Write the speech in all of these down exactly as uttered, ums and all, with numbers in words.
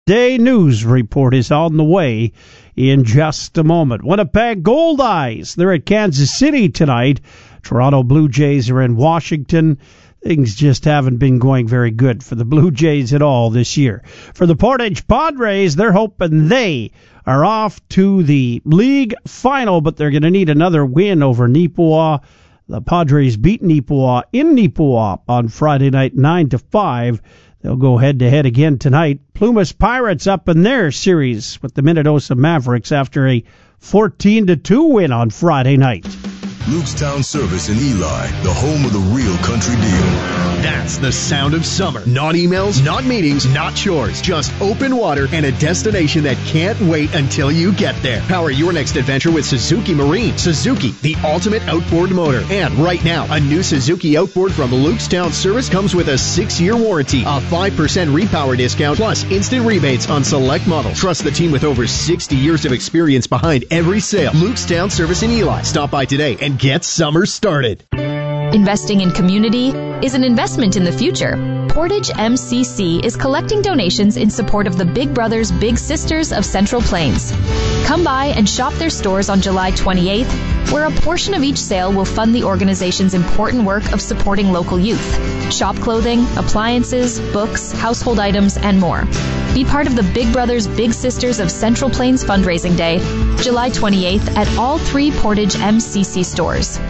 Day News Report is on the way in just a moment. Winnipeg Goldeyes, they're at Kansas City tonight. Toronto Blue Jays are in Washington. Things just haven't been going very good for the Blue Jays at all this year. For the Portage Padres, they're hoping they are off to the league final, but they're going to need another win over Nipawa. The Padres beat Nipawa in Nipawa on Friday night, nine to five. They'll go head-to-head again tonight. Plumas Pirates up in their series with the Minnedosa Mavericks after a fourteen to two win on Friday night. Luke's Town Service in Eli, the home of the real country deal. That's the sound of summer. Not emails, not meetings, not chores. Just open water and a destination that can't wait until you get there. Power your next adventure with Suzuki Marine. Suzuki, the ultimate outboard motor. And right now, a new Suzuki outboard from Luke's Town Service comes with a six-year warranty, a five percent repower discount, plus instant rebates on select models. Trust the team with over sixty years of experience behind every sale. Luke's Town Service in Eli. Stop by today and get summer started. Investing in community is an investment in the future. Portage M C C is collecting donations in support of the Big Brothers Big Sisters of Central Plains. Come by and shop their stores on July twenty-eighth, where a portion of each sale will fund the organization's important work of supporting local youth. Shop clothing, appliances, books, household items, and more. Be part of the Big Brothers Big Sisters of Central Plains fundraising day, July twenty-eighth, at all three Portage M C C stores.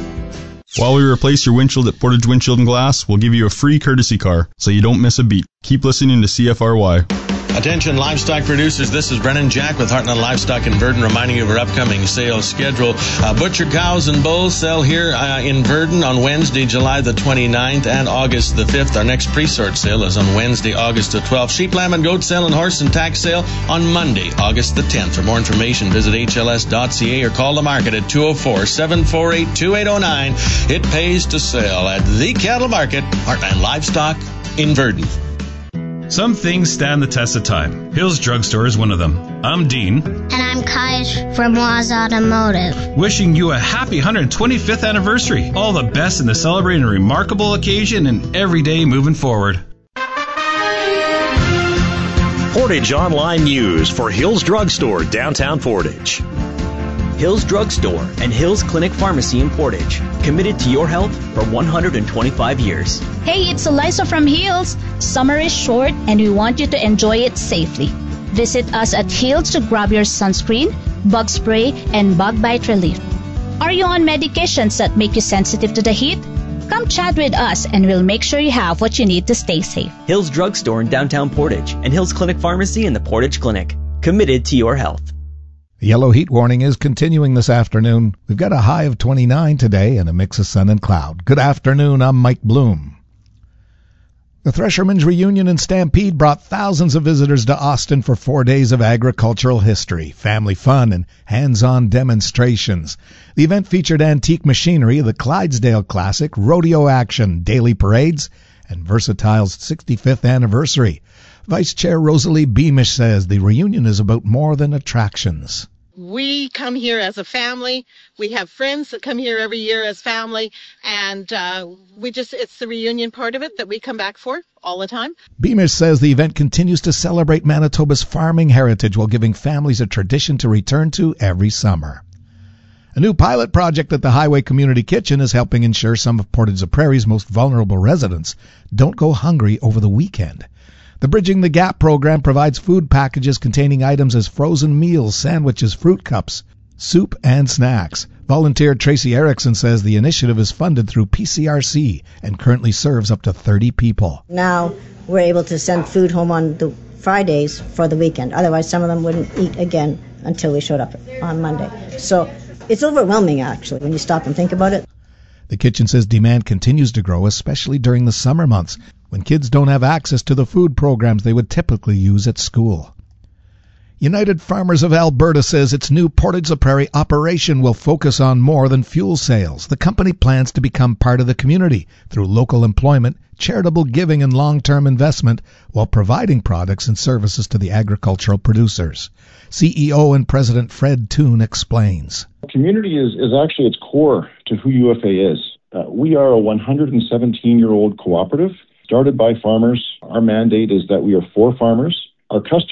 While we replace your windshield at Portage Windshield and Glass, we'll give you a free courtesy car so you don't miss a beat. Keep listening to C F R Y. Attention livestock producers, this is Brennan Jack with Heartland Livestock in Verdon reminding you of our upcoming sales schedule. Uh, butcher cows and bulls sell here uh, in Verdon on Wednesday, July the twenty-ninth and August the fifth. Our next pre-sort sale is on Wednesday, August the twelfth. Sheep, lamb, and goat sale and horse and tax sale on Monday, August the tenth. For more information, visit H L S dot C A or call the market at two oh four, seven four eight, two eight oh nine. It pays to sell at the Cattle Market, Heartland Livestock in Verdon. Some things stand the test of time. Hills Drugstore is one of them. I'm Dean. And I'm Kaj from Waz Automotive. Wishing you a happy one hundred twenty-fifth anniversary. All the best in the celebrating a remarkable occasion and every day moving forward. Portage Online News for Hills Drugstore, downtown Portage. Hills Drugstore and Hills Clinic Pharmacy in Portage. Committed to your health for one hundred twenty-five years. Hey, it's Eliza from Hills. Summer is short and we want you to enjoy it safely. Visit us at Hills to grab your sunscreen, bug spray, and bug bite relief. Are you on medications that make you sensitive to the heat? Come chat with us and we'll make sure you have what you need to stay safe. Hills Drugstore in downtown Portage and Hills Clinic Pharmacy in the Portage Clinic. Committed to your health. The yellow heat warning is continuing this afternoon. We've got a high of twenty-nine today and a mix of sun and cloud. Good afternoon, I'm Mike Bloom. The Threshermen's Reunion and Stampede brought thousands of visitors to Austin for four days of agricultural history, family fun, and hands-on demonstrations. The event featured antique machinery, the Clydesdale Classic, rodeo action, daily parades, and Versatile's sixty-fifth anniversary. Vice Chair Rosalie Beamish says the reunion is about more than attractions. We come here as a family. We have friends that come here every year as family, and uh, we just it's the reunion part of it that we come back for all the time. Beamish says the event continues to celebrate Manitoba's farming heritage while giving families a tradition to return to every summer. A new pilot project at the Highway Community Kitchen is helping ensure some of Portage-la-Prairie's most vulnerable residents don't go hungry over the weekend. The Bridging the Gap program provides food packages containing items as frozen meals, sandwiches, fruit cups, soup, and snacks. Volunteer Tracy Erickson says the initiative is funded through P C R C and currently serves up to thirty people. Now we're able to send food home on the Fridays for the weekend. Otherwise, some of them wouldn't eat again until we showed up on Monday. So it's overwhelming, actually, when you stop and think about it. The kitchen says demand continues to grow, especially during the summer months, when kids don't have access to the food programs they would typically use at school. United Farmers of Alberta says its new Portage-la-Prairie operation will focus on more than fuel sales. The company plans to become part of the community through local employment, charitable giving, and long-term investment while providing products and services to the agricultural producers. C E O and President Fred Toon explains. Community is, is actually its core to who U F A is. Uh, we are a one hundred seventeen-year-old cooperative started by farmers. Our mandate is that we are for farmers, our customers